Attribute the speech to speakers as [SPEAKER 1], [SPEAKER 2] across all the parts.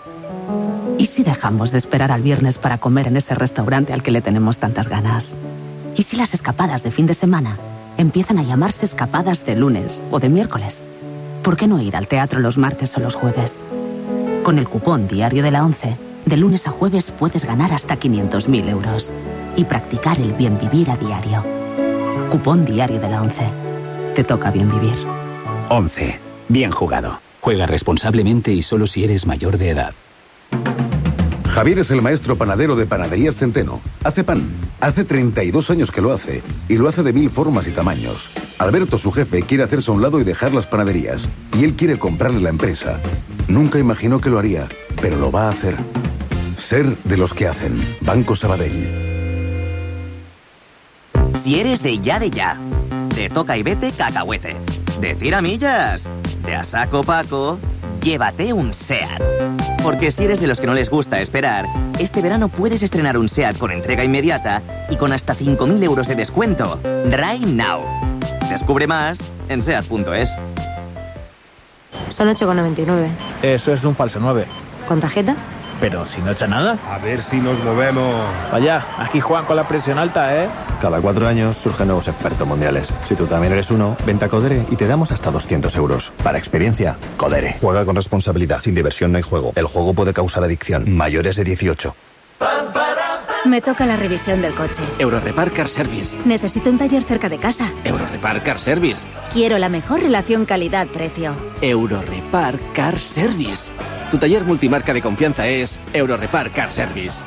[SPEAKER 1] ¿Y si dejamos de esperar al viernes para comer en ese restaurante al que le tenemos tantas ganas? ¿Y si las escapadas de fin de semana empiezan a llamarse escapadas de lunes o de miércoles? ¿Por qué no ir al teatro los martes o los jueves? Con el cupón Diario de la ONCE, de lunes a jueves puedes ganar hasta 500.000 euros y practicar el bien vivir a diario. Cupón Diario de la ONCE. Te toca bien vivir.
[SPEAKER 2] 11. Bien jugado. Juega responsablemente y solo si eres mayor de edad.
[SPEAKER 3] Javier es el maestro panadero de Panaderías Centeno. Hace pan. Hace 32 años que lo hace. Y lo hace de 1000 formas y tamaños. Alberto, su jefe, quiere hacerse a un lado y dejar las panaderías. Y él quiere comprarle la empresa. Nunca imaginó que lo haría, pero lo va a hacer. Ser de los que hacen. Banco Sabadell.
[SPEAKER 4] Si eres de ya, te toca y vete cacahuete. De tiramillas, de a saco Paco, llévate un SEAT. Porque si eres de los que no les gusta esperar, este verano puedes estrenar un SEAT con entrega inmediata y con hasta 5.000 euros de descuento. Right now. Descubre más en SEAT.es.
[SPEAKER 5] Son 8,99.
[SPEAKER 6] Eso es un falso 9.
[SPEAKER 5] ¿Con tarjeta?
[SPEAKER 6] Pero si no echa nada.
[SPEAKER 7] A ver si nos movemos.
[SPEAKER 6] Vaya, aquí juegan con la presión alta, ¿eh?
[SPEAKER 8] Cada 4 años surgen nuevos expertos mundiales. Si tú también eres uno, vente a Codere y te damos hasta 200 euros. Para experiencia, Codere. Juega con responsabilidad. Sin diversión no hay juego. El juego puede causar adicción. Mayores de 18.
[SPEAKER 9] Me toca la revisión del coche.
[SPEAKER 2] Eurorepar Car Service.
[SPEAKER 9] Necesito un taller cerca de casa.
[SPEAKER 2] Eurorepar Car Service.
[SPEAKER 9] Quiero la mejor relación calidad-precio.
[SPEAKER 2] Eurorepar Car Service. Tu taller multimarca de confianza es Eurorepar Car Service.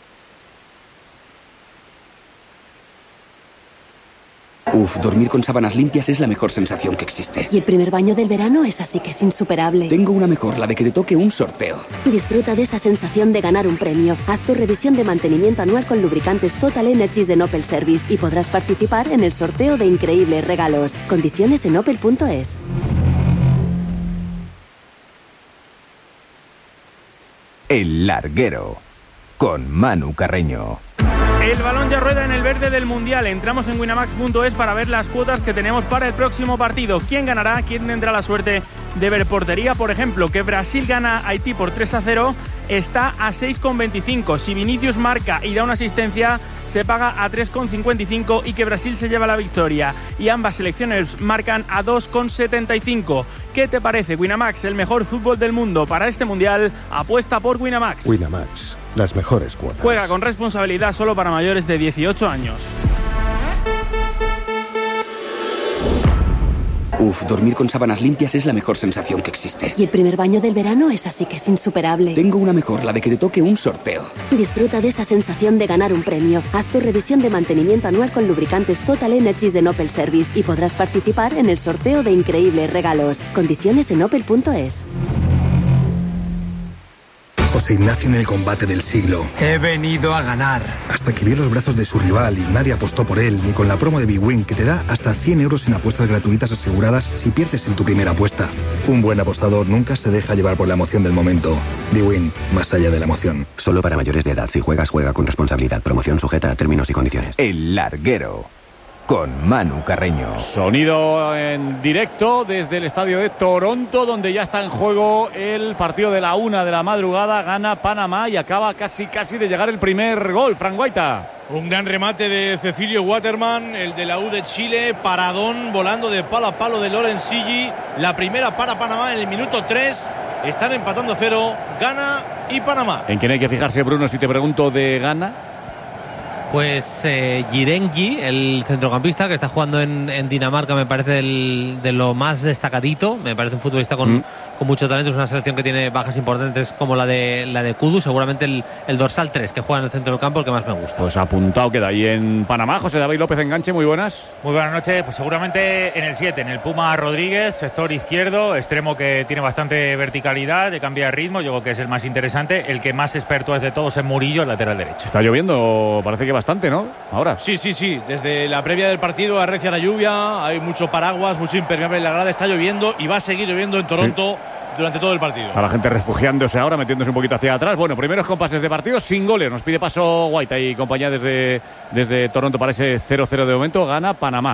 [SPEAKER 2] Dormir con sábanas limpias es la mejor sensación que existe.
[SPEAKER 10] Y el primer baño del verano es así que es insuperable.
[SPEAKER 2] Tengo una mejor, la de que te toque un sorteo.
[SPEAKER 10] Disfruta de esa sensación de ganar un premio. Haz tu revisión de mantenimiento anual con lubricantes Total Energies de Opel Service y podrás participar en el sorteo de increíbles regalos. Condiciones en opel.es.
[SPEAKER 11] El Larguero, con Manu Carreño.
[SPEAKER 12] El balón ya rueda en el verde del Mundial. Entramos en winamax.es para ver las cuotas que tenemos para el próximo partido. ¿Quién ganará? ¿Quién tendrá la suerte de ver portería? Por ejemplo, que Brasil gana a Haití por 3-0, está a 6,25. Si Vinicius marca y da una asistencia, se paga a 3,55 y que Brasil se lleva la victoria. Y ambas selecciones marcan a 2,75. ¿Qué te parece? Winamax, el mejor fútbol del mundo para este Mundial. Apuesta por Winamax.
[SPEAKER 7] Winamax, las mejores cuotas.
[SPEAKER 12] Juega con responsabilidad, solo para mayores de 18 años.
[SPEAKER 2] Dormir con sábanas limpias es la mejor sensación que existe.
[SPEAKER 10] Y el primer baño del verano es así que es insuperable.
[SPEAKER 2] Tengo una mejor, la de que te toque un sorteo.
[SPEAKER 10] Disfruta de esa sensación de ganar un premio. Haz tu revisión de mantenimiento anual con lubricantes Total Energies de Opel Service y podrás participar en el sorteo de increíbles regalos. Condiciones en opel.es.
[SPEAKER 13] José Ignacio en el combate del siglo.
[SPEAKER 14] He venido a ganar.
[SPEAKER 13] Hasta que vio los brazos de su rival y nadie apostó por él, ni con la promo de Big Win, que te da hasta 100 euros en apuestas gratuitas aseguradas si pierdes en tu primera apuesta. Un buen apostador nunca se deja llevar por la emoción del momento. Big Win, más allá de la emoción.
[SPEAKER 8] Solo para mayores de edad. Si juegas, juega con responsabilidad. Promoción sujeta a términos y condiciones.
[SPEAKER 11] El Larguero, con Manu Carreño.
[SPEAKER 15] Sonido en directo desde el estadio de Toronto, donde ya está en juego el partido de la 1 de la madrugada. Gana Panamá y acaba casi de llegar el primer gol. Fran Guaita.
[SPEAKER 16] Un gran remate de Cecilio Waterman, el de la U de Chile. Paradón volando de palo a palo de Lorenzilli. La primera para Panamá en el minuto 3. Están empatando 0. Ghana y Panamá.
[SPEAKER 15] ¿En quién hay que fijarse, Bruno, si te pregunto de Ghana?
[SPEAKER 17] Pues Girengi, el centrocampista que está jugando en Dinamarca, me parece de lo más destacadito. Me parece un futbolista con mucho talento. Es una selección que tiene bajas importantes como la de Kudu. Seguramente el dorsal 3 que juega en el centro del campo, el que más me gusta.
[SPEAKER 15] Pues apuntado queda ahí en Panamá. José David López Enganche, muy buenas.
[SPEAKER 18] Muy buenas noches. Pues seguramente en el 7, en el Puma Rodríguez, sector izquierdo, extremo que tiene bastante verticalidad, de cambio de ritmo. Yo creo que es el más interesante. El que más experto es de todos es Murillo, el lateral derecho.
[SPEAKER 15] Está lloviendo, parece que bastante, ¿no? Ahora.
[SPEAKER 16] Sí. Desde la previa del partido arrecia la lluvia. Hay mucho paraguas, mucho impermeable en la grada. Está lloviendo y va a seguir lloviendo en Toronto. Sí. Durante todo el partido.
[SPEAKER 15] A la gente refugiándose ahora, metiéndose un poquito hacia atrás. Bueno, primeros compases de partido sin goles. Nos pide paso Guaita y compañía desde Toronto para ese 0-0 de momento. Gana Panamá.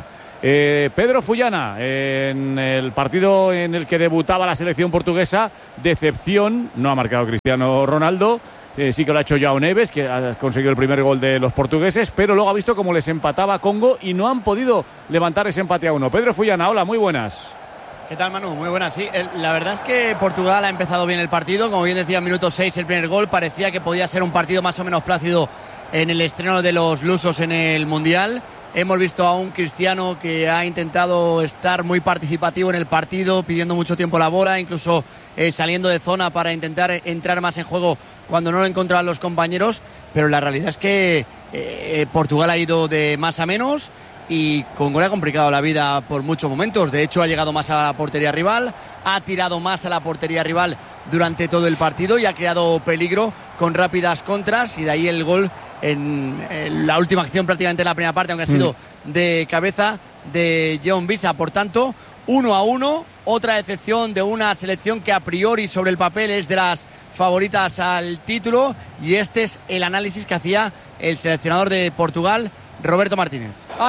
[SPEAKER 15] Pedro Fullana, en el partido en el que debutaba la selección portuguesa, decepción, no ha marcado Cristiano Ronaldo, sí que lo ha hecho João Neves, que ha conseguido el primer gol de los portugueses, pero luego ha visto cómo les empataba Congo y no han podido levantar ese empate a 1. Pedro Fullana, hola, muy buenas.
[SPEAKER 14] ¿Qué tal, Manu? Muy buenas, sí. La verdad es que Portugal ha empezado bien el partido, como bien decía, minuto 6 el primer gol, parecía que podía ser un partido más o menos plácido en el estreno de los lusos en el Mundial. Hemos visto a un Cristiano que ha intentado estar muy participativo en el partido, pidiendo mucho tiempo la bola, incluso saliendo de zona para intentar entrar más en juego cuando no lo encontraban los compañeros, pero la realidad es que Portugal ha ido de más a menos y Congo le ha complicado la vida por muchos momentos. De hecho, ha llegado más a la portería rival, ha tirado más a la portería rival durante todo el partido y ha creado peligro con rápidas contras, y de ahí el gol en la última acción, prácticamente en la primera parte, aunque ha sido de cabeza de John Visa. Por tanto, 1-1, otra decepción de una selección que a priori sobre el papel es de las favoritas al título, y este es el análisis que hacía el seleccionador de Portugal, Roberto Martínez.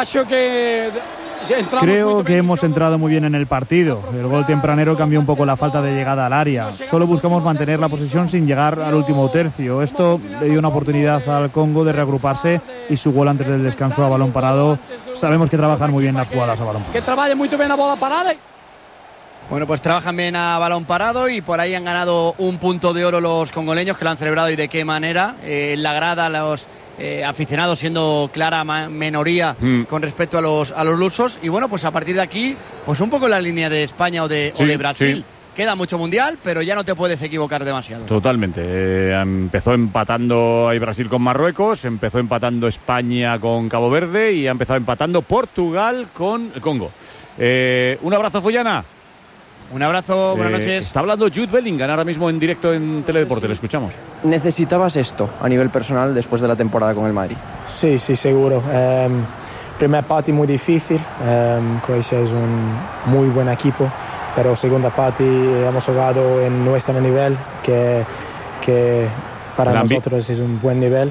[SPEAKER 19] Creo que hemos entrado muy bien en el partido. El gol tempranero cambió un poco la falta de llegada al área. Solo buscamos mantener la posesión sin llegar al último tercio. Esto le dio una oportunidad al Congo de reagruparse, y su gol antes del descanso a balón parado. Sabemos que trabajan muy bien las jugadas a balón parado.
[SPEAKER 20] Que trabajen muy bien a bola parada.
[SPEAKER 14] Bueno, pues trabajan bien a balón parado, y por ahí han ganado un punto de oro los congoleños, que lo han celebrado, y de qué manera. La grada, los aficionados siendo clara minoría con respecto a los lusos, y bueno, pues a partir de aquí, pues un poco en la línea de España o de Brasil. Sí. Queda mucho mundial, pero ya no te puedes equivocar demasiado.
[SPEAKER 15] Totalmente. Empezó empatando ahí Brasil con Marruecos, empezó empatando España con Cabo Verde, y ha empezado empatando Portugal con Congo. Un abrazo, Fullana.
[SPEAKER 14] Un abrazo, buenas noches.
[SPEAKER 15] Está hablando Jude Bellingham ahora mismo en directo en Teledeporte, le escuchamos.
[SPEAKER 21] ¿Necesitabas esto a nivel personal después de la temporada con el Madrid?
[SPEAKER 22] Sí, seguro. Primera parte muy difícil. Croacia es un muy buen equipo, pero segunda parte hemos jugado en nuestro nivel, que para nosotros es un buen nivel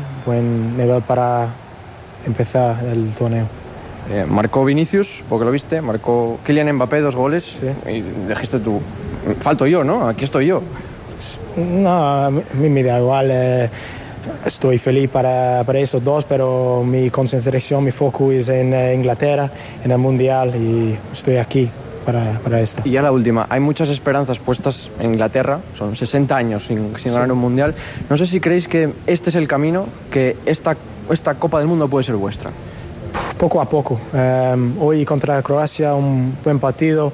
[SPEAKER 22] para empezar el torneo.
[SPEAKER 21] Marcó Vinicius, porque lo viste, marcó Kylian Mbappé 2 goles, y dijiste tú, falto yo, ¿no? Aquí estoy yo.
[SPEAKER 22] No, a mí me da igual, estoy feliz para esos dos, pero mi concentración, mi foco es en Inglaterra, en el Mundial, y estoy aquí para esto.
[SPEAKER 21] Y ya la última, hay muchas esperanzas puestas en Inglaterra, son 60 años sin ganar un Mundial. No sé si creéis que este es el camino, que esta Copa del Mundo puede ser vuestra.
[SPEAKER 22] Poco a poco. Hoy contra Croacia un buen partido,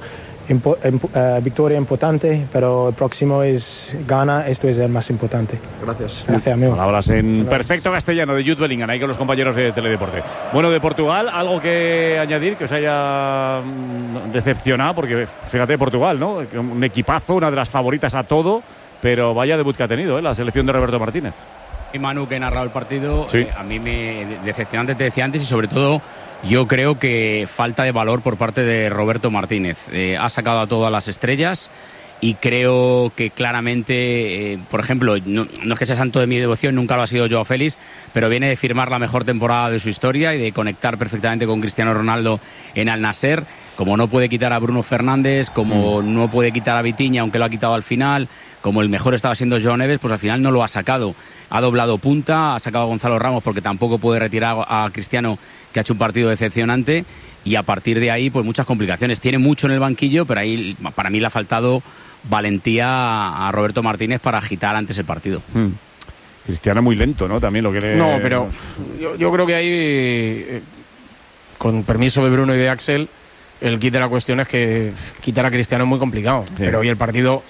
[SPEAKER 22] victoria importante, pero el próximo es Ghana, esto es el más importante.
[SPEAKER 21] Gracias.
[SPEAKER 22] Gracias, amigo.
[SPEAKER 15] Palabras en perfecto castellano de Jude Bellingham, ahí con los compañeros de Teledeporte. Bueno, de Portugal, ¿algo que añadir que os haya decepcionado? Porque fíjate, Portugal, ¿no? Un equipazo, una de las favoritas a todo, pero vaya debut que ha tenido, la selección de Roberto Martínez.
[SPEAKER 23] Y Manu, que ha narrado el partido,
[SPEAKER 15] sí.
[SPEAKER 23] A mí me decepcionante, te decía antes, y sobre todo yo creo que falta de valor por parte de Roberto Martínez. Ha sacado a todas las estrellas, y creo que claramente, por ejemplo, no es que sea santo de mi devoción, nunca lo ha sido Joao Félix, pero viene de firmar la mejor temporada de su historia y de conectar perfectamente con Cristiano Ronaldo en Al Nassr. Como no puede quitar a Bruno Fernández, como no puede quitar a Vitinha, aunque lo ha quitado al final, como el mejor estaba siendo João Neves, pues al final no lo ha sacado. Ha doblado punta, ha sacado a Gonzalo Ramos porque tampoco puede retirar a Cristiano, que ha hecho un partido decepcionante, y a partir de ahí pues muchas complicaciones. Tiene mucho en el banquillo, pero ahí para mí le ha faltado valentía a Roberto Martínez para agitar antes el partido.
[SPEAKER 15] Cristiano muy lento, ¿no? También lo que le...
[SPEAKER 24] No, pero yo creo que ahí, con permiso de Bruno y de Axel, el kit de la cuestión es que quitar a Cristiano es muy complicado. Sí. Pero hoy el partido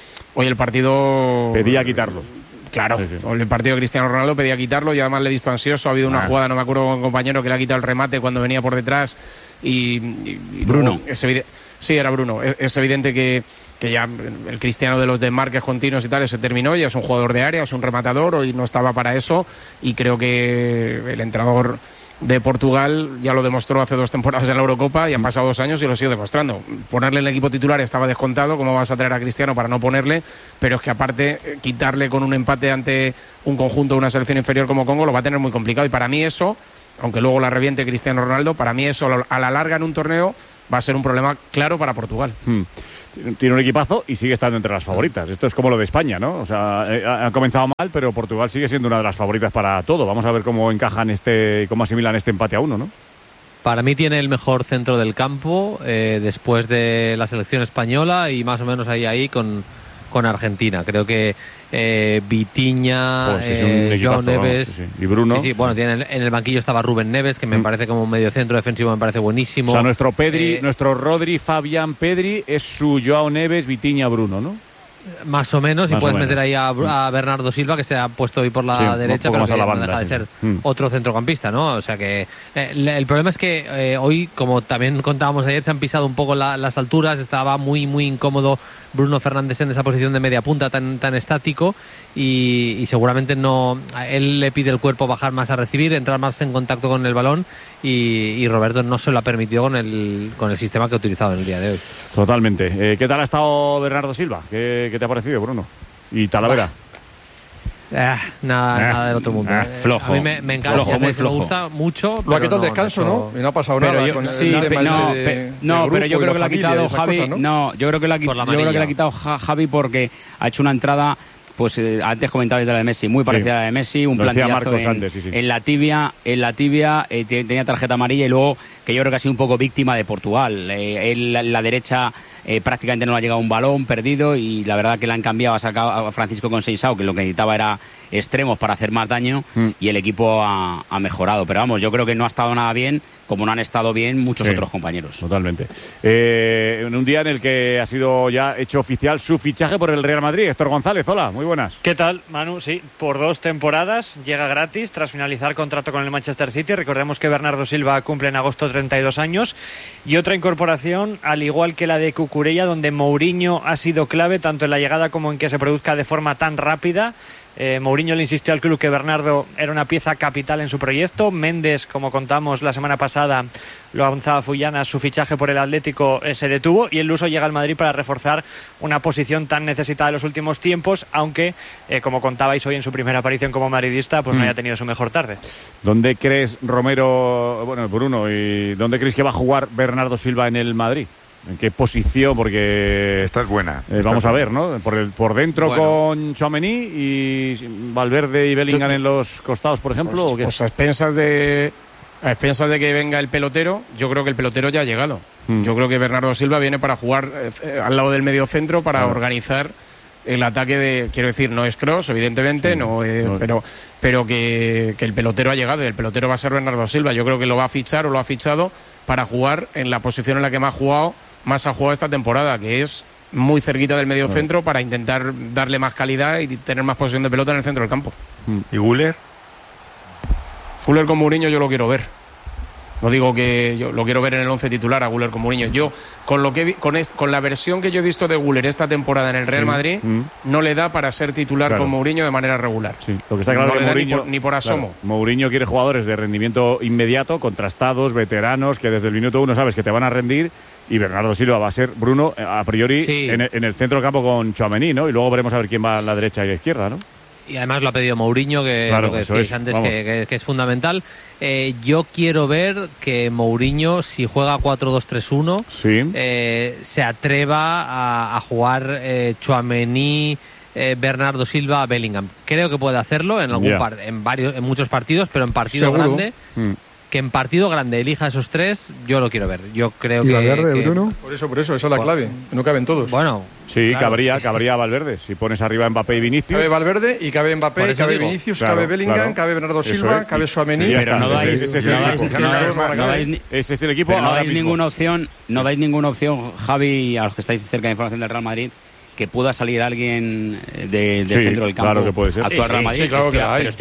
[SPEAKER 15] pedía quitarlo.
[SPEAKER 24] Claro, sí. El partido de Cristiano Ronaldo pedía quitarlo, y además le he visto ansioso. Ha habido una jugada, no me acuerdo, con un compañero que le ha quitado el remate cuando venía por detrás, y
[SPEAKER 23] Bruno.
[SPEAKER 24] Sí, era Bruno. Es evidente que ya el Cristiano de los desmarques continuos y tal se terminó, ya es un jugador de área, es un rematador, hoy no estaba para eso, y creo que el entrenador de Portugal ya lo demostró hace 2 temporadas en la Eurocopa, y han pasado 2 años y lo sigue demostrando. Ponerle en el equipo titular estaba descontado, ¿cómo vas a traer a Cristiano para no ponerle? Pero es que aparte, quitarle con un empate ante un conjunto de una selección inferior como Congo lo va a tener muy complicado, y para mí eso, aunque luego la reviente Cristiano Ronaldo, para mí eso a la larga en un torneo va a ser un problema claro para Portugal.
[SPEAKER 15] Tiene un equipazo y sigue estando entre las favoritas. Esto es como lo de España, ¿no? O sea, ha comenzado mal, pero Portugal sigue siendo una de las favoritas para todo. Vamos a ver cómo encajan cómo asimilan este empate a 1, ¿no?
[SPEAKER 17] Para mí tiene el mejor centro del campo después de la selección española y más o menos ahí con Argentina. Creo que Vitinha, Joao Neves,
[SPEAKER 15] sí. Y Bruno.
[SPEAKER 17] Sí, bueno, en el banquillo estaba Rubén Neves, que me parece como un medio centro defensivo, me parece buenísimo.
[SPEAKER 15] O sea, nuestro Pedri, nuestro Rodri, Fabián, Pedri es su Joao Neves, Vitinha, Bruno, ¿no?
[SPEAKER 17] Más o menos, y puedes meter ahí a Bernardo Silva, que se ha puesto hoy por la derecha, pero que no deja de ser otro centrocampista, ¿no? O sea que el problema es que hoy, como también contábamos ayer, se han pisado un poco las alturas, estaba muy incómodo Bruno Fernández en esa posición de media punta tan estático y seguramente él le pide el cuerpo bajar más a recibir, entrar más en contacto con el balón y Roberto no se lo ha permitido con el sistema que ha utilizado en el día de hoy.
[SPEAKER 15] Totalmente. ¿Qué tal ha estado Bernardo Silva? ¿Qué te ha parecido, Bruno? ¿Y Talavera?
[SPEAKER 17] Nada del otro mundo.
[SPEAKER 23] Flojo.
[SPEAKER 17] A mí me encanta,
[SPEAKER 23] flojo, muy flojo.
[SPEAKER 17] Me gusta mucho.
[SPEAKER 1] Lo ha quitado el descanso, ¿no? Y no ha pasado nada.
[SPEAKER 23] Pero yo creo que lo ha quitado Javi. No, yo creo que lo ha quitado Javi porque ha hecho una entrada. Pues antes comentabais de la de Messi, muy parecida a la de Messi, un plantillazo en la tibia, tenía tarjeta amarilla y luego que yo creo que ha sido un poco víctima de Portugal. La derecha prácticamente no le ha llegado un balón perdido y la verdad que la han cambiado, ha sacado a Francisco Conceição, que lo que necesitaba era extremos para hacer más daño y el equipo ha mejorado. Pero vamos, yo creo que no ha estado nada bien, como no han estado bien muchos otros compañeros.
[SPEAKER 15] Totalmente. En un día en el que ha sido ya hecho oficial su fichaje por el Real Madrid. Héctor González, hola, muy buenas.
[SPEAKER 3] ¿Qué tal, Manu? Sí, por 2 temporadas, llega gratis tras finalizar contrato con el Manchester City. Recordemos que Bernardo Silva cumple en agosto 32 años. Y otra incorporación, al igual que la de Cucurella, donde Mourinho ha sido clave tanto en la llegada como en que se produzca de forma tan rápida. Mourinho le insistió al club que Bernardo era una pieza capital en su proyecto. Méndez, como contamos la semana pasada, lo avanzaba Fullana, su fichaje por el Atlético se detuvo y el luso llega al Madrid para reforzar una posición tan necesitada en los últimos tiempos, aunque, como contabais hoy en su primera aparición como madridista, pues no haya tenido su mejor tarde.
[SPEAKER 15] ¿Dónde crees, Bruno, y dónde crees que va a jugar Bernardo Silva en el Madrid? ¿En qué posición? Porque
[SPEAKER 4] esta es buena.
[SPEAKER 15] Vamos a ver, ¿no? Por dentro con Tchouaméni y Valverde y Bellingham en los costados, por ejemplo. ¿o qué?
[SPEAKER 24] Pues a expensas de que venga el pelotero, yo creo que el pelotero ya ha llegado. Yo creo que Bernardo Silva viene para jugar al lado del medio centro para organizar el ataque quiero decir, no es Kroos, evidentemente, pero que el pelotero ha llegado y el pelotero va a ser Bernardo Silva. Yo creo que lo va a fichar o lo ha fichado para jugar en la posición en la que más ha jugado esta temporada, que es muy cerquita del medio centro, para intentar darle más calidad y tener más posesión de pelota en el centro del campo.
[SPEAKER 4] ¿Y Güler?
[SPEAKER 24] Güler con Mourinho yo lo quiero ver. No digo que yo lo quiero ver en el 11 titular a Güler con Mourinho. Yo, con la versión que yo he visto de Güler esta temporada en el Real Madrid, no le da para ser titular con Mourinho de manera regular.
[SPEAKER 15] Sí, lo que está claro
[SPEAKER 24] no
[SPEAKER 15] que Mourinho,
[SPEAKER 24] ni por asomo.
[SPEAKER 15] Claro, Mourinho quiere jugadores de rendimiento inmediato, contrastados, veteranos, que desde el minuto 1 sabes que te van a rendir. Y Bernardo Silva va a ser, Bruno, a priori, en el centro del campo con Tchouaméni, ¿no? Y luego veremos a ver quién va a la derecha y a la izquierda, ¿no?
[SPEAKER 17] Y además lo ha pedido Mourinho, que lo que decíais antes, que es fundamental. Yo quiero ver que Mourinho, si juega 4-2-3-1, se atreva a jugar Tchouaméni, Bernardo Silva, Bellingham. Creo que puede hacerlo en muchos partidos, pero en partido grande. Que en partido grande elija esos 3, yo lo quiero ver. Yo creo que
[SPEAKER 1] Valverde, Bruno? Por eso, esa es la clave. No caben todos.
[SPEAKER 17] Bueno,
[SPEAKER 15] sí, claro, cabría Valverde. Si pones arriba a Mbappé y Vinicius.
[SPEAKER 1] Cabe Valverde y cabe Mbappé, cabe Vinicius, cabe Bellingham, cabe Bernardo Silva, cabe Tchouaméni.
[SPEAKER 23] Pero no dais
[SPEAKER 15] ese equipo.
[SPEAKER 23] No dais ninguna opción, Javi, a los que estáis cerca de información del Real Madrid, que pueda salir alguien del centro del campo.
[SPEAKER 15] Claro que puede ser.
[SPEAKER 23] Actual Real Madrid.
[SPEAKER 1] Sí, claro que la hay.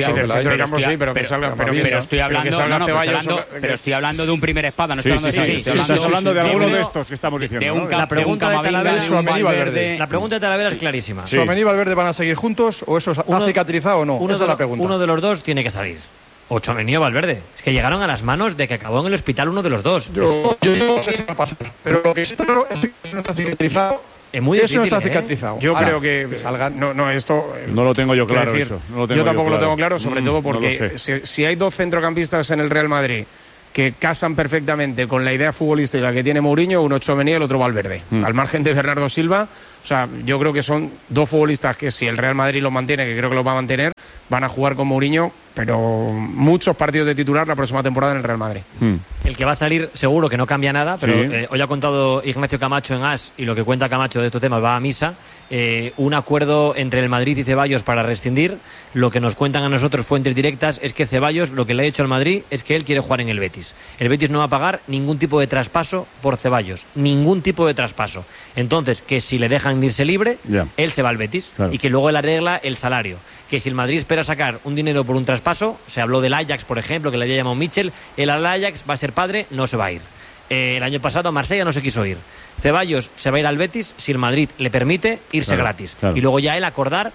[SPEAKER 23] Pero estoy hablando de un primer espada, no
[SPEAKER 15] estás hablando de alguno de estos que estamos diciendo.
[SPEAKER 3] La pregunta de Talavera es clarísima.
[SPEAKER 1] ¿Tchouaméni y Valverde van a seguir juntos o eso ha cicatrizado o no? Esa es la pregunta.
[SPEAKER 3] Uno de los dos tiene que salir. O Tchouaméni o Valverde. Es que llegaron a las manos de que acabó en el hospital uno de los dos.
[SPEAKER 1] Yo no sé si va a pasar. Pero lo que sí está claro es que no está cicatrizado.
[SPEAKER 3] Es muy difícil,
[SPEAKER 1] eso no está cicatrizado.
[SPEAKER 24] Yo creo que salga. Esto.
[SPEAKER 15] No lo tengo yo claro.
[SPEAKER 24] Decir,
[SPEAKER 15] eso. No lo
[SPEAKER 24] yo tampoco lo tengo claro, sobre todo porque si hay 2 centrocampistas en el Real Madrid que casan perfectamente con la idea futbolística que tiene Mourinho, uno Tchouaméni y el otro Valverde. Al margen de Bernardo Silva, o sea, yo creo que son dos futbolistas que si el Real Madrid los mantiene, que creo que los va a mantener, van a jugar con Mourinho, pero muchos partidos de titular la próxima temporada en el Real Madrid.
[SPEAKER 4] El que va a salir seguro que no cambia nada, pero hoy ha contado Ignacio Camacho en AS, y lo que cuenta Camacho de estos temas va a misa. Un acuerdo entre el Madrid y Ceballos para rescindir. Lo que nos cuentan a nosotros fuentes directas es que Ceballos lo que le ha dicho al Madrid es que él quiere jugar en el Betis. El Betis no va a pagar ningún tipo de traspaso por Ceballos, ningún tipo de traspaso. Entonces, que si le dejan irse libre, él se va al Betis, y que luego él arregla el salario. Que si el Madrid espera sacar un dinero por un traspaso, se habló del Ajax, por ejemplo, que le había llamado Mitchell, el Ajax va a ser padre, no se va a ir. El año pasado a Marsella no se quiso ir. Ceballos se va a ir al Betis si el Madrid le permite irse gratis. Y luego ya él acordar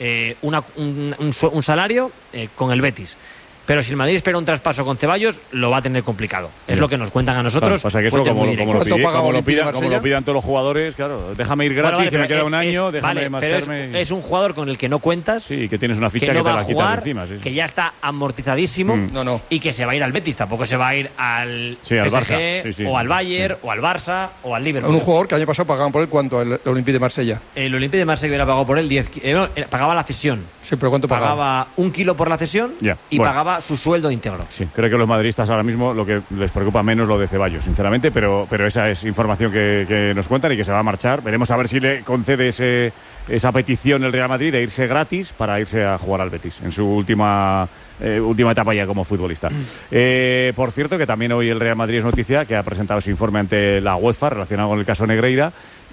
[SPEAKER 4] un salario con el Betis. Pero si el Madrid espera un traspaso con Ceballos, lo va a tener complicado. Es lo que nos cuentan a nosotros.
[SPEAKER 15] Pasa que eso, como lo pidan todos los jugadores, claro, déjame ir gratis, que me queda un año, déjame marcharme.
[SPEAKER 4] Es un jugador con el que no cuentas.
[SPEAKER 15] Sí, que tienes una ficha que
[SPEAKER 4] no
[SPEAKER 15] te
[SPEAKER 4] va
[SPEAKER 15] la
[SPEAKER 4] a
[SPEAKER 15] quitas
[SPEAKER 4] jugar,
[SPEAKER 15] encima. Sí.
[SPEAKER 4] Que ya está amortizadísimo. Y que se va a ir al Betis. Tampoco se va a ir al PSG,
[SPEAKER 15] al Barça.
[SPEAKER 4] O al Bayern, o al Barça, o al Liverpool.
[SPEAKER 1] Un jugador que el año pasado pagaban por él, ¿cuánto? El Olympique de Marsella.
[SPEAKER 4] El Olympique de Marsella hubiera pagado por él 10. Pagaba la cesión.
[SPEAKER 1] Sí, pero ¿cuánto pagaba?
[SPEAKER 4] Pagaba 1 kilo por la cesión y pagaba su sueldo íntegro.
[SPEAKER 15] Sí, creo que los madridistas ahora mismo lo que les preocupa menos lo de Ceballos, sinceramente, pero esa es información que nos cuentan y que se va a marchar. Veremos a ver si le concede esa petición el Real Madrid de irse gratis para irse a jugar al Betis en su última etapa ya como futbolista. Por cierto, que también hoy el Real Madrid es noticia que ha presentado ese informe ante la UEFA relacionado con el caso Negreira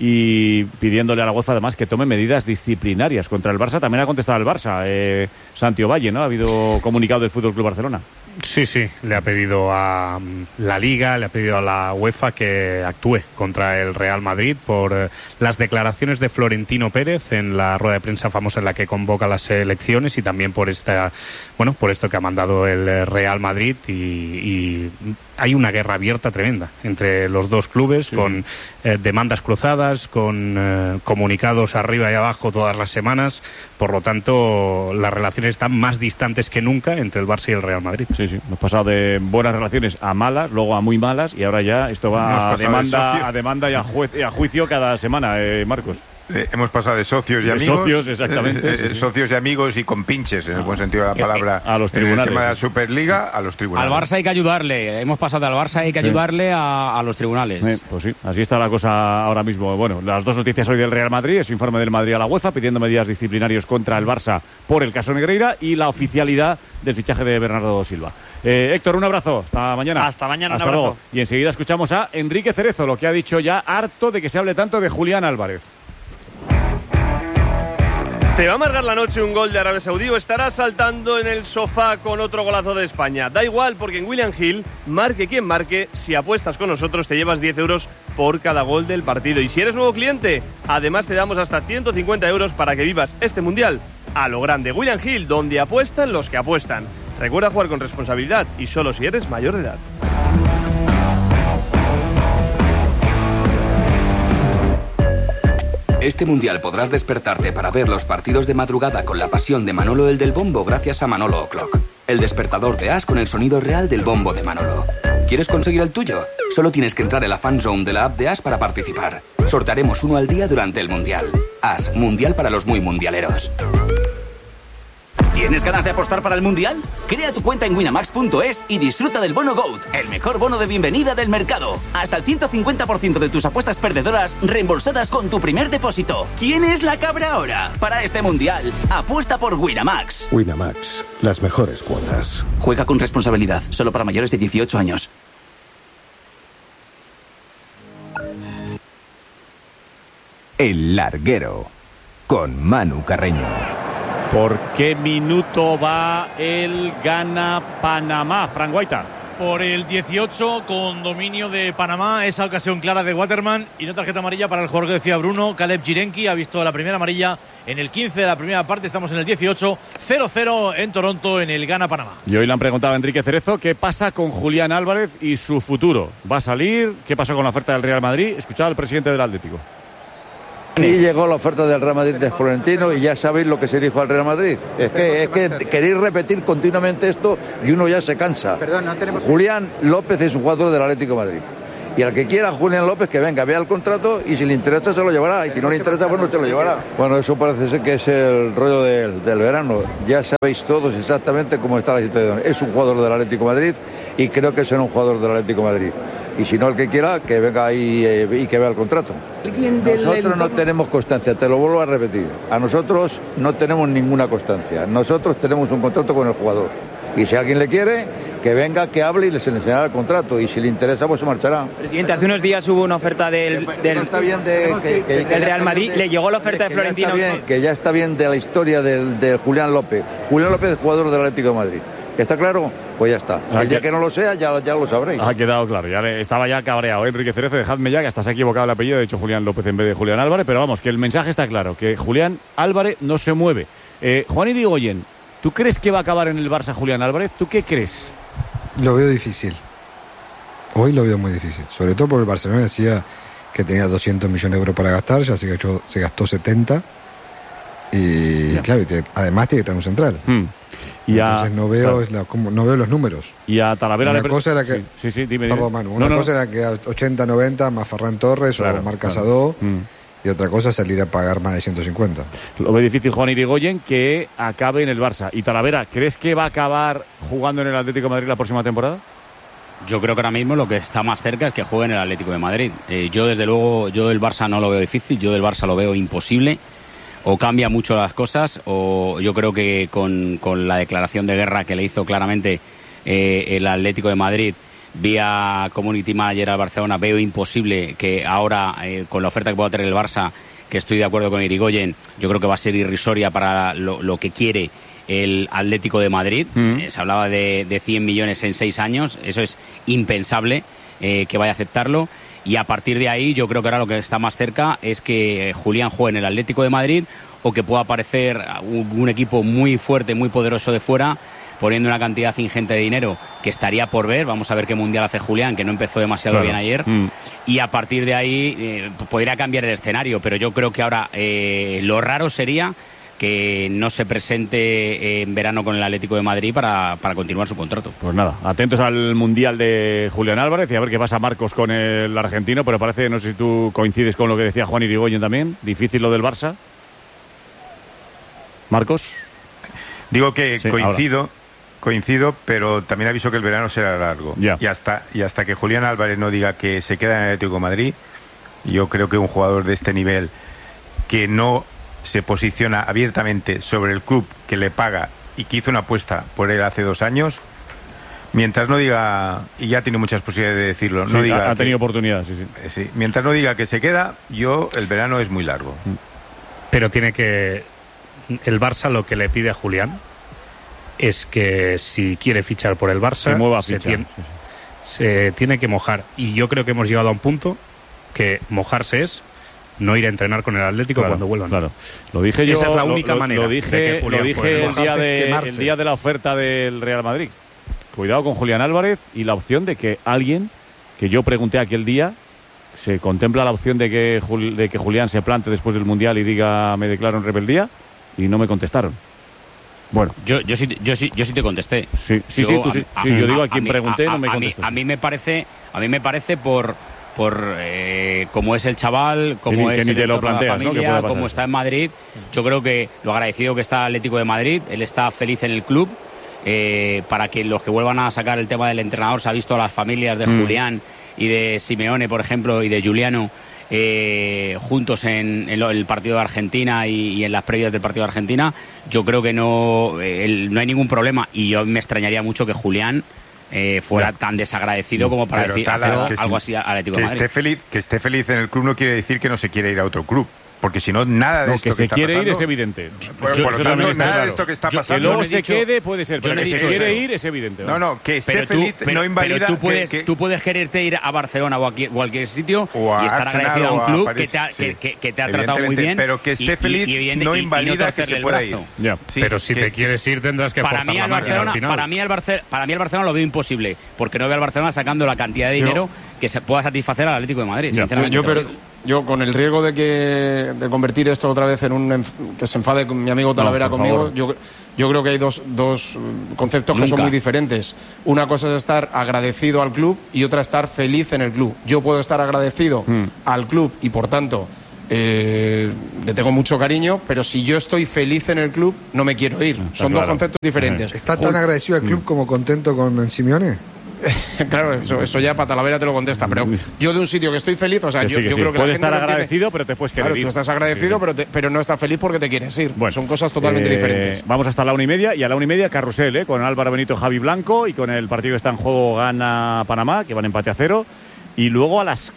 [SPEAKER 15] y pidiéndole a la UEFA además que tome medidas disciplinarias contra el Barça. También ha contestado el Barça, Santi Ovalle, ¿no? Ha habido comunicado del FC Barcelona.
[SPEAKER 5] Sí, le ha pedido a la Liga, le ha pedido a la UEFA que actúe contra el Real Madrid por las declaraciones de Florentino Pérez en la rueda de prensa famosa en la que convoca las elecciones y también por esto que ha mandado el Real Madrid y hay una guerra abierta tremenda entre los dos clubes con demandas cruzadas, con comunicados arriba y abajo todas las semanas. Por lo tanto, las relaciones están más distantes que nunca entre el Barça y el Real Madrid.
[SPEAKER 15] Sí, hemos pasado de buenas relaciones a malas, luego a muy malas y ahora ya esto va a demanda y a juicio cada semana, Marcos.
[SPEAKER 6] Hemos pasado de socios y amigos.
[SPEAKER 15] Socios, exactamente.
[SPEAKER 6] Socios y amigos y compinches, en el buen sentido de la palabra.
[SPEAKER 15] A los tribunales.
[SPEAKER 6] En el tema de la Superliga, a los tribunales.
[SPEAKER 23] Al Barça hay que ayudarle. Hemos pasado al Barça, hay que ayudarle a los tribunales.
[SPEAKER 15] Pues sí, así está la cosa ahora mismo. Bueno, las dos noticias hoy del Real Madrid, es informe del Madrid a la UEFA pidiendo medidas disciplinarias contra el Barça por el caso Negreira y la oficialidad del fichaje de Bernardo Silva. Héctor, un abrazo. Hasta mañana.
[SPEAKER 3] Hasta mañana,
[SPEAKER 15] Hasta
[SPEAKER 3] un abrazo.
[SPEAKER 15] Luego. Y enseguida escuchamos a Enrique Cerezo, lo que ha dicho ya, harto de que se hable tanto de Julián Álvarez.
[SPEAKER 20] ¿Te va a amargar la noche un gol de Arabia Saudí o estarás saltando en el sofá con otro golazo de España? Da igual, porque en William Hill, marque quien marque, si apuestas con nosotros te llevas 10 euros por cada gol del partido. Y si eres nuevo cliente, además te damos hasta 150 euros para que vivas este Mundial a lo grande. William Hill, donde apuestan los que apuestan. Recuerda jugar con responsabilidad y solo si eres mayor de edad.
[SPEAKER 25] Este Mundial podrás despertarte para ver los partidos de madrugada con la pasión de Manolo el del Bombo gracias a Manolo O'Clock, el despertador de As con el sonido real del bombo de Manolo. ¿Quieres conseguir el tuyo? Solo tienes que entrar en la fan zone de la app de As para participar. Sortearemos uno al día durante el Mundial. As, Mundial para los muy mundialeros.
[SPEAKER 26] ¿Tienes ganas de apostar para el Mundial? Crea tu cuenta en winamax.es y disfruta del bono GOAT, el mejor bono de bienvenida del mercado. Hasta el 150% de tus apuestas perdedoras reembolsadas con tu primer depósito. ¿Quién es la cabra ahora? Para este Mundial, apuesta por Winamax.
[SPEAKER 7] Winamax, las mejores cuotas.
[SPEAKER 26] Juega con responsabilidad, solo para mayores de 18 años.
[SPEAKER 11] El Larguero, con Manu Carreño.
[SPEAKER 15] ¿Por qué minuto va el gana Panamá, Fran Guaita?
[SPEAKER 16] Por el 18, con dominio de Panamá, esa ocasión clara de Waterman y no tarjeta amarilla para el jugador que decía Bruno. Caleb Jirenki ha visto la primera amarilla en el 15 de la primera parte, estamos en el 18, 0-0 en Toronto en el gana Panamá.
[SPEAKER 15] Y hoy le han preguntado a Enrique Cerezo qué pasa con Julián Álvarez y su futuro. ¿Va a salir? ¿Qué pasó con la oferta del Real Madrid? Escuchaba al presidente del Atlético.
[SPEAKER 2] Y llegó la oferta del Real Madrid de Florentino y ya sabéis lo que se dijo al Real Madrid. Es que queréis repetir continuamente esto y uno ya se cansa. Julián López es un jugador del Atlético de Madrid. Y al que quiera Julián López que venga, vea el contrato y si le interesa se lo llevará. Y si no le interesa, pues no se lo llevará. Bueno, eso parece ser que es el rollo del verano. Ya sabéis todos exactamente cómo está la situación. Es un jugador del Atlético de Madrid y creo que será un jugador del Atlético de Madrid. Y si no, el que quiera, que venga ahí y que vea el contrato. Nosotros no tenemos constancia, te lo vuelvo a repetir. A nosotros no tenemos ninguna constancia. Nosotros tenemos un contrato con el jugador. Y si alguien le quiere, que venga, que hable y les enseñará el contrato. Y si le interesa, pues se marchará.
[SPEAKER 8] Presidente, hace unos días hubo una oferta del Real Madrid. ¿Le llegó la oferta de Florentino?
[SPEAKER 2] Que ya está bien de la historia de Julián López. Julián López es jugador del Atlético de Madrid. ¿Está claro? Pues ya está. El día que no lo sea, ya lo sabréis.
[SPEAKER 15] Ha quedado claro. Estaba ya cabreado. Enrique Cerezo, dejadme ya, que hasta se ha equivocado el apellido. De hecho, Julián López en vez de Julián Álvarez. Pero vamos, que el mensaje está claro. Que Julián Álvarez no se mueve. Juan Irigoyen, ¿tú crees que va a acabar en el Barça Julián Álvarez? ¿Tú qué crees?
[SPEAKER 9] Lo veo difícil. Hoy lo veo muy difícil. Sobre todo porque el Barcelona decía que tenía 200 millones de euros para gastar. Ya se gastó 70. Y claro, además tiene que tener un central. Entonces no veo, no veo los números.
[SPEAKER 15] Y a Talavera
[SPEAKER 9] una cosa era que
[SPEAKER 15] dime.
[SPEAKER 9] Perdón, Manu, una cosa era que a 80-90 más Ferran Torres o Marc Casado, y otra cosa salir a pagar más de 150.
[SPEAKER 15] Lo ve difícil Juan Irigoyen que acabe en el Barça. Y Talavera, ¿crees que va a acabar jugando en el Atlético de Madrid la próxima temporada?
[SPEAKER 23] Yo creo que ahora mismo lo que está más cerca es que juegue en el Atlético de Madrid. Yo desde luego, del Barça no lo veo difícil, yo del Barça lo veo imposible. O cambia mucho las cosas, o yo creo que con la declaración de guerra que le hizo claramente el Atlético de Madrid vía Community Manager al Barcelona, veo imposible que ahora, con la oferta que pueda tener el Barça, que estoy de acuerdo con Irigoyen, yo creo que va a ser irrisoria para lo que quiere el Atlético de Madrid. Se hablaba de 100 millones en 6 años, eso es impensable que vaya a aceptarlo. Y a partir de ahí yo creo que ahora lo que está más cerca es que Julián juegue en el Atlético de Madrid o que pueda aparecer un equipo muy fuerte, muy poderoso de fuera, poniendo una cantidad ingente de dinero que estaría por ver. Vamos a ver qué mundial hace Julián, que no empezó demasiado bien ayer. Y a partir de ahí podría cambiar el escenario, pero yo creo que ahora lo raro sería que no se presente en verano con el Atlético de Madrid para continuar su contrato.
[SPEAKER 15] Pues nada, atentos al Mundial de Julián Álvarez y a ver qué pasa Marcos con el argentino, pero parece, no sé si tú coincides con lo que decía Juan Irigoyen también, difícil lo del Barça. Marcos.
[SPEAKER 6] Digo que sí, coincido, pero también aviso que el verano será largo. Y hasta que Julián Álvarez no diga que se queda en el Atlético de Madrid, yo creo que un jugador de este nivel que no se posiciona abiertamente sobre el club que le paga y que hizo una apuesta por él hace 2 años, mientras no diga, y ya tiene muchas posibilidades de decirlo,
[SPEAKER 15] sí,
[SPEAKER 6] no diga
[SPEAKER 15] ha tenido oportunidad,
[SPEAKER 6] sí, mientras no diga que se queda, el verano es muy largo.
[SPEAKER 5] Pero tiene que, el Barça lo que le pide a Julián es que si quiere fichar por el Barça se tiene que mojar, y yo creo que hemos llegado a un punto que mojarse es no ir a entrenar con el Atlético cuando vuelvan.
[SPEAKER 15] Claro. Lo dije yo.
[SPEAKER 5] Esa es la única manera.
[SPEAKER 15] Lo dije el día de la oferta del Real Madrid. Cuidado con Julián Álvarez y la opción de que alguien, que yo pregunté aquel día, se contempla la opción de que Julián se plante después del Mundial y diga me declaro en rebeldía, y no me contestaron. Bueno,
[SPEAKER 23] yo sí te contesté.
[SPEAKER 15] Sí, tú sí. Yo digo a quien pregunté no me contestó.
[SPEAKER 23] A mí me parece por cómo es el chaval, cómo es la familia, cómo está en Madrid. Yo creo que lo agradecido que está el Atlético de Madrid, él está feliz en el club. Para que los que vuelvan a sacar el tema del entrenador, se ha visto a las familias de Julián y de Simeone, por ejemplo, y de Giuliano juntos en el partido de Argentina y en las previas del partido de Argentina. Yo creo que no hay ningún problema, y yo me extrañaría mucho que Julián fuera tan desagradecido como para decir algo así al Atlético de Madrid.
[SPEAKER 6] Que esté feliz en el club no quiere decir que no se quiere ir a otro club, porque si no, nada de esto
[SPEAKER 15] que se quiere ir es evidente.
[SPEAKER 6] Por lo tanto, nada de esto que está pasando.
[SPEAKER 15] Que luego se quede puede ser, pero que se quiere ir es evidente.
[SPEAKER 6] No, que esté feliz no invalida.
[SPEAKER 23] Pero tú puedes quererte ir a Barcelona o a cualquier sitio y estar agradecido a un club que te ha tratado muy bien.
[SPEAKER 6] Pero que esté feliz no invalida que se pueda ir.
[SPEAKER 5] Pero si te quieres ir tendrás que forzar la máquina al final.
[SPEAKER 23] Para mí el Barcelona lo veo imposible, porque no veo al Barcelona sacando la cantidad de dinero que se pueda satisfacer al Atlético de Madrid, sinceramente.
[SPEAKER 24] yo con el riesgo de convertir esto otra vez en que se enfade mi amigo Talavera conmigo, yo creo que hay dos conceptos que son muy diferentes. Una cosa es estar agradecido al club y otra estar feliz en el club. Yo puedo estar agradecido al club y por tanto le tengo mucho cariño, pero si yo estoy feliz en el club no me quiero ir. Son dos conceptos diferentes.
[SPEAKER 9] ¿Está tan agradecido al club como contento con Simeone?
[SPEAKER 24] Claro, eso ya para Talavera te lo contesta, pero yo de un sitio que estoy feliz, o sea, yo creo que
[SPEAKER 15] puedes estar agradecido, pero te puedes querer ir.
[SPEAKER 24] Tú estás agradecido, pero no estás feliz porque te quieres ir. Bueno, son cosas totalmente diferentes.
[SPEAKER 15] Vamos hasta la 1:30 y a la 1:30 carrusel, con Álvaro Benito, Javi Blanco, y con el partido que está en juego gana Panamá, que van empate a 0, y luego a las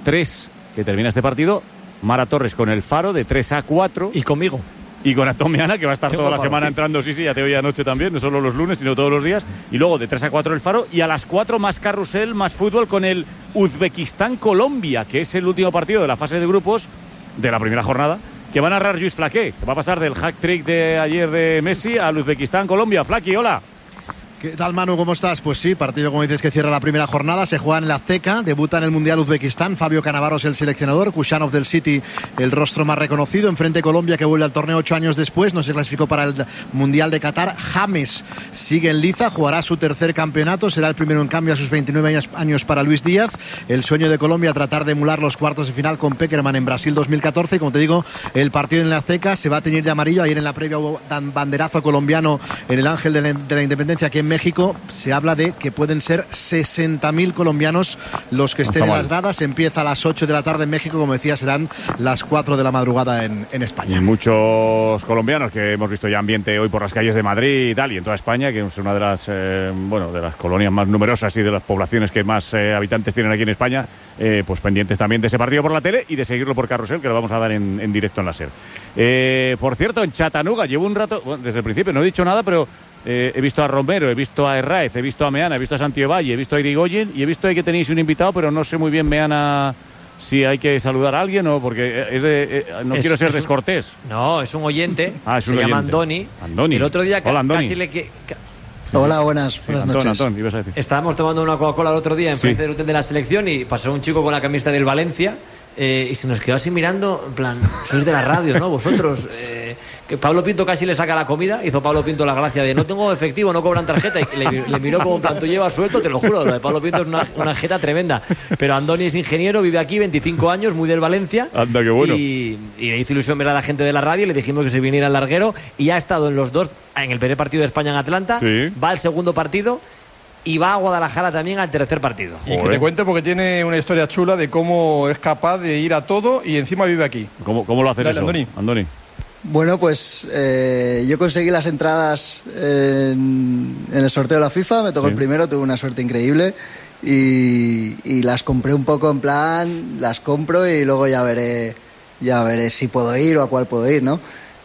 [SPEAKER 15] 3 que termina este partido, Mara Torres con el Faro de 3-4
[SPEAKER 4] y conmigo.
[SPEAKER 15] Y con Antón Meana, que va a estar toda la semana entrando, sí, ya te oí anoche también, no solo los lunes, sino todos los días. Y luego de 3-4 el Faro, y a las 4 más carrusel, más fútbol con el Uzbekistán-Colombia, que es el último partido de la fase de grupos de la primera jornada, que va a narrar Lluís Flaqué, que va a pasar del hack-trick de ayer de Messi al Uzbekistán-Colombia. Flaqué, hola.
[SPEAKER 10] ¿Qué tal, Manu? ¿Cómo estás? Pues sí, partido, como dices, que cierra la primera jornada. Se juega en la Azteca, debuta en el Mundial Uzbekistán. Fabio Cannavaros, el seleccionador. Kushanov del City, el rostro más reconocido. Enfrente Colombia, que vuelve al torneo 8 años después. No se clasificó para el Mundial de Qatar. James sigue en liza, jugará su tercer campeonato. Será el primero en cambio a sus 29 años para Luis Díaz. El sueño de Colombia, tratar de emular los cuartos de final con Pekerman en Brasil 2014. Como te digo, el partido en la Azteca se va a teñir de amarillo. Ayer en la previa hubo banderazo colombiano en el Ángel de la Independencia aquí en México. Se habla de que pueden ser 60.000 colombianos los que estén en las gradas. Empieza a las 8 de la tarde en México, como decía, serán las 4 de la madrugada en España.
[SPEAKER 15] Y muchos colombianos que hemos visto ya ambiente hoy por las calles de Madrid y tal, y en toda España, que es una de las de las colonias más numerosas y de las poblaciones que más habitantes tienen aquí en España, pues pendientes también de ese partido por la tele y de seguirlo por Carrusel, que lo vamos a dar en directo en la SER. Por cierto, en Chattanooga llevo un rato, desde el principio no he dicho nada, pero he visto a Romero, he visto a Herráez, he visto a Meana, he visto a Santiovalle, he visto a Irigoyen y he visto ahí que tenéis un invitado, pero no sé muy bien, Meana, si hay que saludar a alguien o porque quiero ser descortés.
[SPEAKER 4] No, es un oyente, se llama Andoni.
[SPEAKER 15] Andoni.
[SPEAKER 4] El otro día casi le...
[SPEAKER 12] Hola, buenas noches.
[SPEAKER 15] Antón, ibas a decir.
[SPEAKER 4] Estábamos tomando una Coca-Cola el otro día en frente del hotel de la selección y pasó un chico con la camiseta del Valencia y se nos quedó así mirando, en plan, sois de la radio, ¿no? Vosotros. Que Pablo Pinto casi le saca la comida, hizo Pablo Pinto la gracia de no tengo efectivo, no cobran tarjeta, y le miró como en plan, tú llevas suelto, te lo juro, lo de Pablo Pinto es una jeta tremenda. Pero Andoni es ingeniero, vive aquí, 25 años, muy del Valencia.
[SPEAKER 15] Anda, qué bueno.
[SPEAKER 4] Y le hizo ilusión ver a la gente de la radio, le dijimos que se viniera al larguero y ha estado en los dos, en el primer partido de España en Atlanta, va al segundo partido y va a Guadalajara también al tercer partido.
[SPEAKER 1] Y que te cuente porque tiene una historia chula de cómo es capaz de ir a todo y encima vive aquí.
[SPEAKER 15] ¿Cómo lo haces? Dale, eso, Andoni?
[SPEAKER 12] Bueno, pues yo conseguí las entradas en el sorteo de la FIFA, me tocó el primero, tuve una suerte increíble y las compré un poco en plan, las compro y luego ya veré si puedo ir o a cuál puedo ir, ¿no?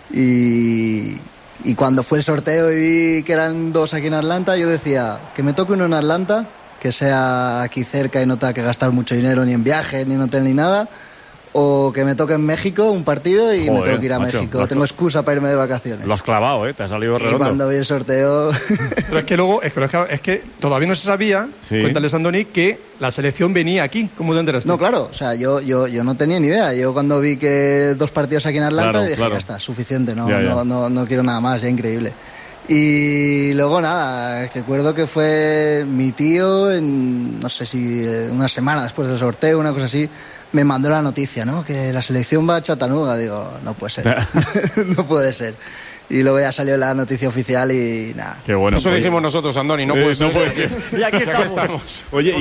[SPEAKER 12] Y cuando fue el sorteo y vi que eran dos aquí en Atlanta, yo decía, que me toque uno en Atlanta, que sea aquí cerca y no tenga que gastar mucho dinero ni en viaje, ni en hotel, ni nada, o que me toque en México un partido y me tengo que ir a México. Tengo excusa para irme de vacaciones.
[SPEAKER 15] Lo has clavado, te ha salido redondo.
[SPEAKER 12] Y cuando vi el sorteo...
[SPEAKER 1] Pero es que luego, es que todavía no se sabía, cuéntales, Andoni, que la selección venía aquí. ¿Cómo te enteraste?
[SPEAKER 12] No, claro, o sea, yo no tenía ni idea. Yo cuando vi que 2 partidos aquí en Atlanta, dije, ya está, suficiente, no quiero nada más, ya increíble. Y luego nada, recuerdo que fue mi tío, no sé si una semana después del sorteo, una cosa así, me mandó la noticia, ¿no? Que la selección va a Chattanooga. Digo, no puede ser. No puede ser. Y luego ya salió la noticia oficial y nada.
[SPEAKER 15] Qué bueno.
[SPEAKER 24] Eso dijimos nosotros, Andoni, no puede ser.
[SPEAKER 15] Y aquí estamos. Oye,